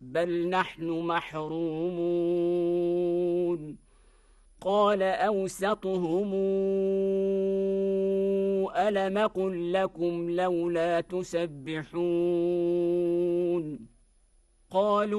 بل نحن محرومون قال أوسطهم ألم قل لكم لولا تسبحون قالوا